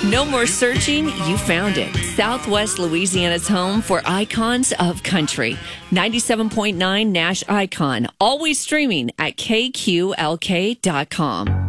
No more searching, you found it. Southwest Louisiana's home for icons of country. 97.9 Nash Icon, always streaming at kqlk.com.